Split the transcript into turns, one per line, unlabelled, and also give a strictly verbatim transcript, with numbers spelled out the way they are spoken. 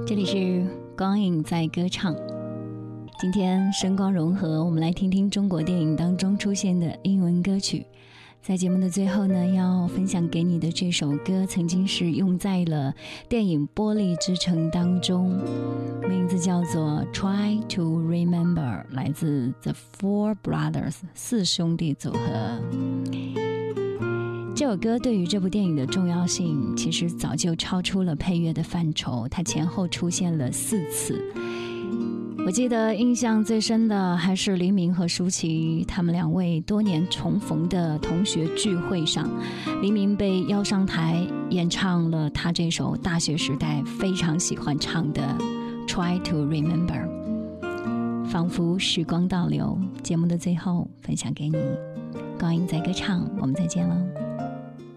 这里是光影在歌唱，今天声光融合，我们来听听中国电影当中出现的英文歌曲。在节目的最后呢，要分享给你的这首歌曾经是用在了电影《玻璃之城》当中，名字叫做 Try to Remember， 来自 The Four Brothers 四兄弟组合。这首歌对于这部电影的重要性其实早就超出了配乐的范畴，它前后出现了四次。我记得印象最深的还是黎明和舒淇他们两位多年重逢的同学聚会上，黎明被邀上台演唱了他这首大学时代非常喜欢唱的 Try to Remember， 仿佛时光倒流。节目的最后分享给你，光影在歌唱，我们再见了。